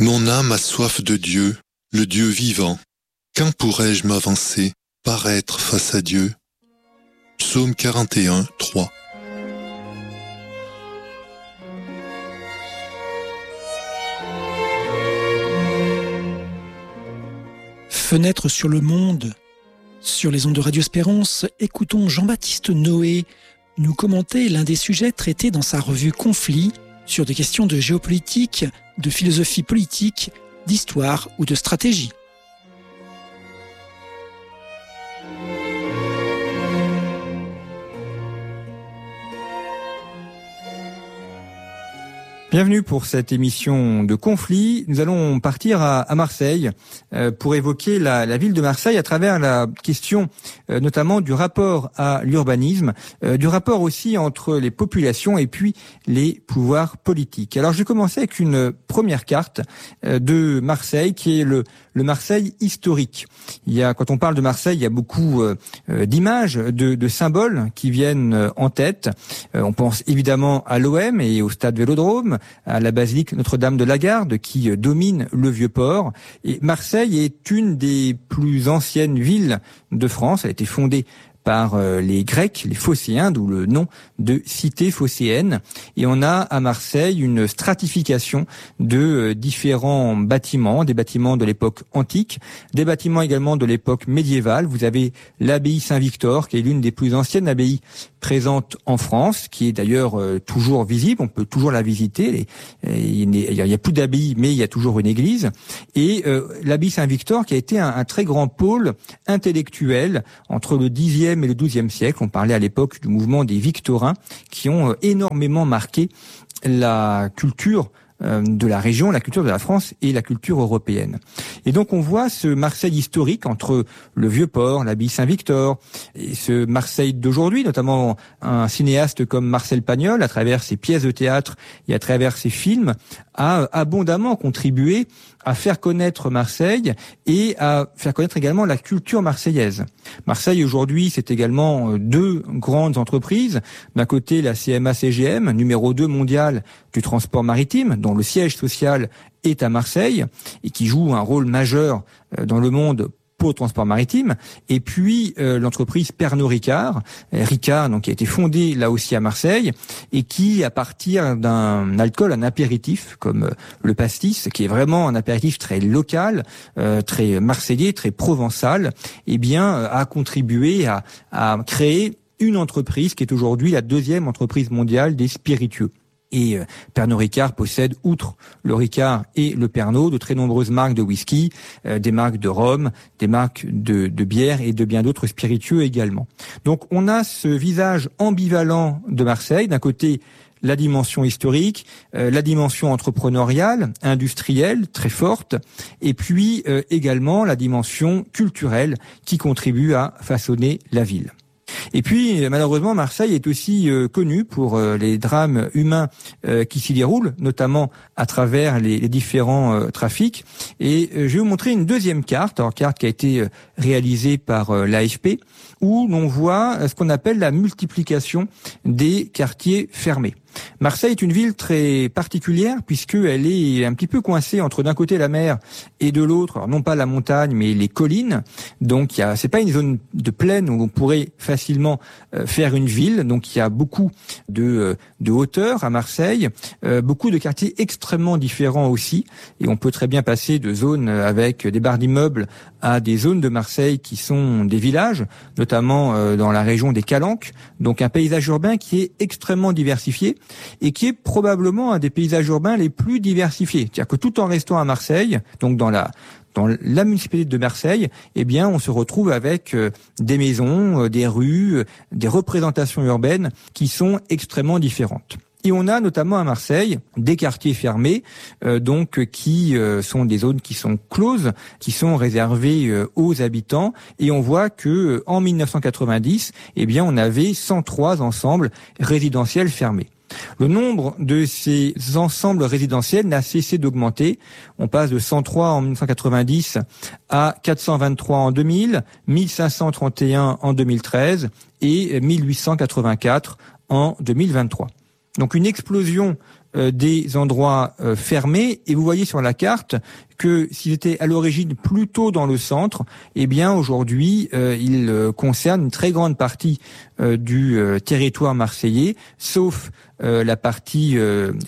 Mon âme a soif de Dieu, le Dieu vivant. Quand pourrais-je m'avancer, paraître face à Dieu? Psaume 41, 3. Fenêtre sur le monde, sur les ondes de Radio Espérance, écoutons Jean-Baptiste Noé nous commenter l'un des sujets traités dans sa revue Conflit sur des questions de géopolitique, de philosophie politique, d'histoire ou de stratégie. Bienvenue pour cette émission de Conflit. Nous allons partir à Marseille pour évoquer la ville de Marseille à travers la question notamment du rapport à l'urbanisme, du rapport aussi entre les populations et puis les pouvoirs politiques. Alors je vais commencer avec une première carte de Marseille qui est le Marseille historique. Quand on parle de Marseille, il y a beaucoup d'images, de symboles qui viennent en tête. On pense évidemment à l'OM et au stade Vélodrome, à la basilique Notre-Dame de la Garde qui domine le Vieux-Port. Et Marseille est une des plus anciennes villes de France. Elle a été fondée par les Grecs, les Phocéens, d'où le nom de cité phocéenne. Et on a à Marseille une stratification de différents bâtiments, des bâtiments de l'époque antique, des bâtiments également de l'époque médiévale. Vous avez l'abbaye Saint-Victor, qui est l'une des plus anciennes abbayes présentes en France, qui est d'ailleurs toujours visible, on peut toujours la visiter. Il y a plus d'abbaye, mais il y a toujours une église. Et l'abbaye Saint-Victor, qui a été un très grand pôle intellectuel entre le Xe et le XIIe siècle. On parlait à l'époque du mouvement des Victorins qui ont énormément marqué la culture de la région, la culture de la France et la culture européenne. Et donc on voit ce Marseille historique entre le Vieux-Port, l'abbaye Saint-Victor et ce Marseille d'aujourd'hui, notamment un cinéaste comme Marcel Pagnol, à travers ses pièces de théâtre et à travers ses films, a abondamment contribué à faire connaître Marseille et à faire connaître également la culture marseillaise. Marseille aujourd'hui, c'est également deux grandes entreprises. D'un côté, la CMA-CGM, numéro 2 mondial du transport maritime, dont le siège social est à Marseille et qui joue un rôle majeur dans le monde pour le transport maritime, et puis l'entreprise Pernod Ricard, donc qui a été fondée là aussi à Marseille et qui, à partir d'un alcool, un apéritif comme le pastis, qui est vraiment un apéritif très local, très marseillais, très provençal, a contribué à créer une entreprise qui est aujourd'hui la deuxième entreprise mondiale des spiritueux. Et Pernod Ricard possède, outre le Ricard et le Pernod, de très nombreuses marques de whisky, des marques de rhum, des marques de bière et de bien d'autres spiritueux également. Donc on a ce visage ambivalent de Marseille. D'un côté, la dimension historique, la dimension entrepreneuriale, industrielle, très forte, et puis également la dimension culturelle qui contribue à façonner la ville. Et puis, malheureusement, Marseille est aussi connue pour les drames humains qui s'y déroulent, notamment à travers les différents trafics. Et je vais vous montrer une deuxième carte, carte qui a été réalisée par l'AFP, où l'on voit ce qu'on appelle la multiplication des quartiers fermés. Marseille est une ville très particulière puisqu'elle est un petit peu coincée entre d'un côté la mer et de l'autre, alors non pas la montagne mais les collines. Donc c'est pas une zone de plaine où on pourrait facilement faire une ville. Donc il y a beaucoup de hauteur à Marseille, beaucoup de quartiers extrêmement différents aussi. Et on peut très bien passer de zones avec des barres d'immeubles à des zones de Marseille qui sont des villages, notamment dans la région des Calanques. Donc un paysage urbain qui est extrêmement diversifié et qui est probablement un des paysages urbains les plus diversifiés. C'est-à-dire que tout en restant à Marseille, donc dans la municipalité de Marseille, on se retrouve avec des maisons, des rues, des représentations urbaines qui sont extrêmement différentes. Et on a notamment à Marseille des quartiers fermés, qui sont des zones qui sont closes, qui sont réservées aux habitants. Et on voit que en 1990, on avait 103 ensembles résidentiels fermés. Le nombre de ces ensembles résidentiels n'a cessé d'augmenter. On passe de 103 en 1990 à 423 en 2000, 1531 en 2013 et 1884 en 2023. Donc une explosion des endroits fermés. Et vous voyez sur la carte que s'ils étaient à l'origine plutôt dans le centre, eh bien aujourd'hui ils concernent une très grande partie du territoire marseillais, sauf la partie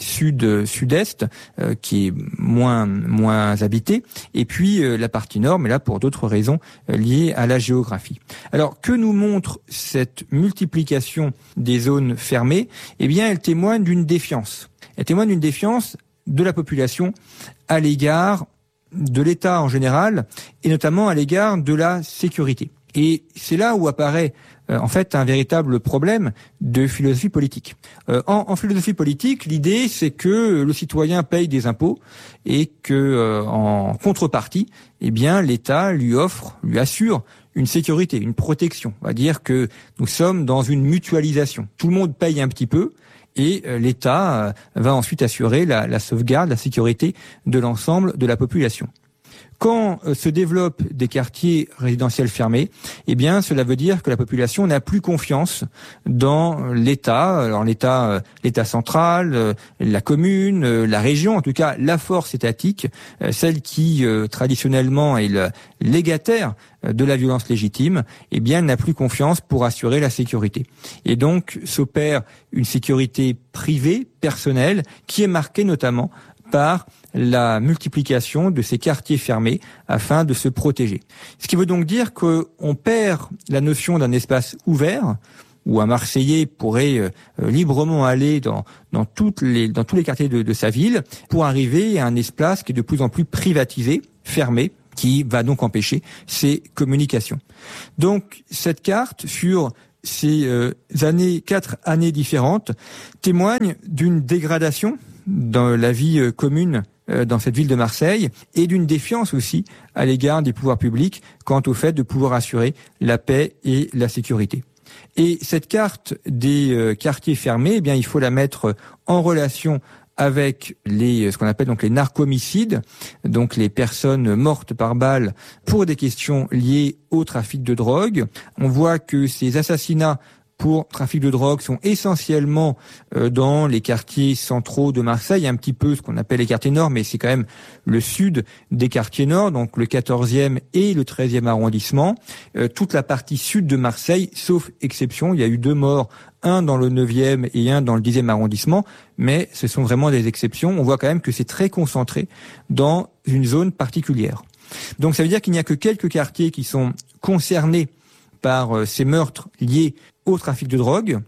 sud-est qui est moins habitée, et puis la partie nord, mais là pour d'autres raisons liées à la géographie. Alors que nous montre cette multiplication des zones fermées? Eh bien elle témoigne d'une défiance. Elle témoigne d'une défiance de la population à l'égard de l'État en général, et notamment à l'égard de la sécurité. Et c'est là où apparaît en fait un véritable problème de philosophie politique. En philosophie politique, l'idée c'est que le citoyen paye des impôts et que en contrepartie, eh bien l'État lui assure une sécurité, une protection. On va dire que nous sommes dans une mutualisation. Tout le monde paye un petit peu. Et l'État va ensuite assurer la sauvegarde, la sécurité de l'ensemble de la population. Quand se développent des quartiers résidentiels fermés, eh bien, cela veut dire que la population n'a plus confiance dans l'État. Alors l'État central, la commune, la région, en tout cas la force étatique, celle qui traditionnellement est le légataire de la violence légitime, eh bien, n'a plus confiance pour assurer la sécurité. Et donc s'opère une sécurité privée, personnelle, qui est marquée notamment par la multiplication de ces quartiers fermés afin de se protéger. Ce qui veut donc dire qu'on perd la notion d'un espace ouvert où un Marseillais pourrait librement aller dans tous les quartiers de sa ville pour arriver à un espace qui est de plus en plus privatisé, fermé, qui va donc empêcher ces communications. Donc cette carte sur ces 4 années différentes témoigne d'une dégradation dans la vie commune dans cette ville de Marseille et d'une défiance aussi à l'égard des pouvoirs publics quant au fait de pouvoir assurer la paix et la sécurité. Et cette carte des quartiers fermés, eh bien, il faut la mettre en relation avec ce qu'on appelle donc les narcomicides, donc les personnes mortes par balle pour des questions liées au trafic de drogue. On voit que ces assassinats pour trafic de drogue sont essentiellement dans les quartiers centraux de Marseille, un petit peu ce qu'on appelle les quartiers nord, mais c'est quand même le sud des quartiers nord, donc le 14e et le 13e arrondissement. Toute la partie sud de Marseille, sauf exception, il y a eu 2 morts, un dans le 9e et un dans le 10e arrondissement, mais ce sont vraiment des exceptions. On voit quand même que c'est très concentré dans une zone particulière. Donc ça veut dire qu'il n'y a que quelques quartiers qui sont concernés par ces meurtres liés au trafic de drogue,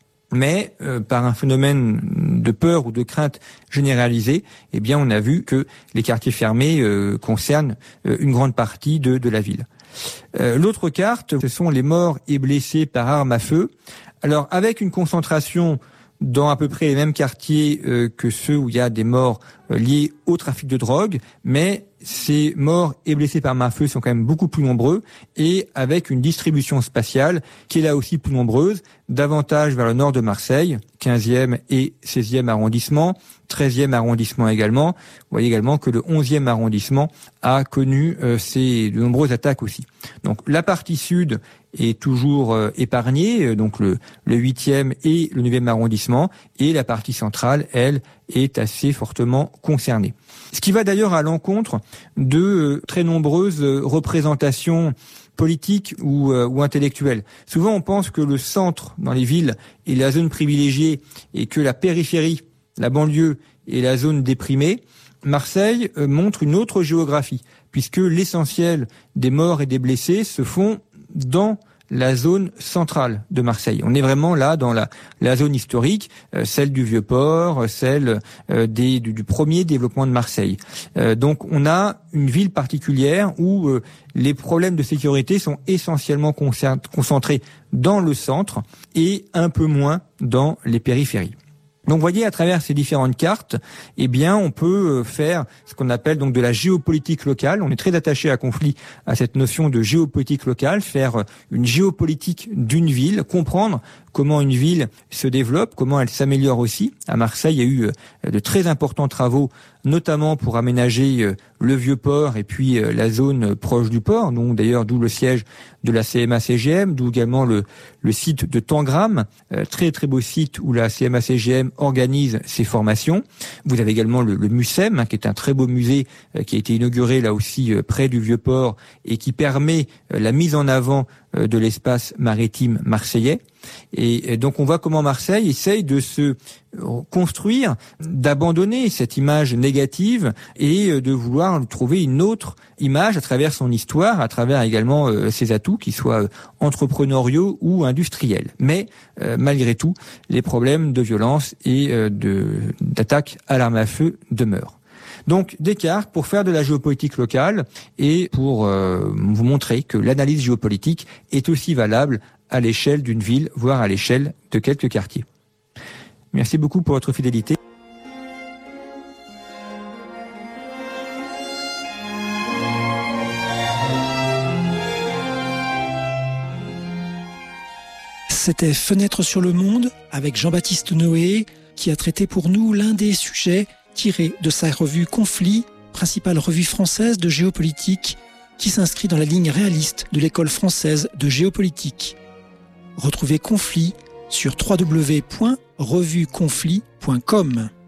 mais par un phénomène de peur ou de crainte généralisée, eh bien on a vu que les quartiers fermés concernent une grande partie de la ville. L'autre carte, ce sont les morts et blessés par arme à feu. Alors avec une concentration dans à peu près les mêmes quartiers que ceux où il y a des morts liés au trafic de drogue, mais ces morts et blessés par arme à feu sont quand même beaucoup plus nombreux et avec une distribution spatiale qui est là aussi plus nombreuse, davantage vers le nord de Marseille, 15e et 16e arrondissement, 13e arrondissement également. Vous voyez également que le 11e arrondissement a connu de nombreuses attaques aussi. Donc la partie sud est toujours épargnée, donc le 8e et le 9e arrondissement, et la partie centrale, elle, est assez fortement concernée. Ce qui va d'ailleurs à l'encontre de très nombreuses représentations politiques ou intellectuelles. Souvent, on pense que le centre dans les villes est la zone privilégiée et que la périphérie, la banlieue, est la zone déprimée. Marseille montre une autre géographie, puisque l'essentiel des morts et des blessés se font dans la zone centrale de Marseille. On est vraiment là dans la zone historique, celle du Vieux-Port, celle du premier développement de Marseille. Donc on a une ville particulière où les problèmes de sécurité sont essentiellement concentrés dans le centre et un peu moins dans les périphéries. Donc, vous voyez, à travers ces différentes cartes, eh bien, on peut faire ce qu'on appelle donc de la géopolitique locale. On est très attaché à Conflit à cette notion de géopolitique locale, faire une géopolitique d'une ville, comprendre comment une ville se développe, comment elle s'améliore aussi. À Marseille, il y a eu de très importants travaux, notamment pour aménager le Vieux-Port et puis la zone proche du port, donc d'ailleurs d'où le siège de la CMA-CGM, d'où également le site de Tangram, très très beau site où la CMA-CGM organise ses formations. Vous avez également le MUSEM, qui est un très beau musée qui a été inauguré là aussi près du Vieux-Port et qui permet la mise en avant de l'espace maritime marseillais. Et donc on voit comment Marseille essaye de se construire, d'abandonner cette image négative et de vouloir trouver une autre image à travers son histoire, à travers également ses atouts, qu'ils soient entrepreneuriaux ou industriels. Mais malgré tout, les problèmes de violence et d'attaque à l'arme à feu demeurent. Donc Descartes pour faire de la géopolitique locale et pour vous montrer que l'analyse géopolitique est aussi valable à l'échelle d'une ville, voire à l'échelle de quelques quartiers. Merci beaucoup pour votre fidélité. C'était Fenêtre sur le monde avec Jean-Baptiste Noé qui a traité pour nous l'un des sujets tirés de sa revue Conflit, principale revue française de géopolitique qui s'inscrit dans la ligne réaliste de l'école française de géopolitique. Retrouvez Conflit sur www.revueconflit.com.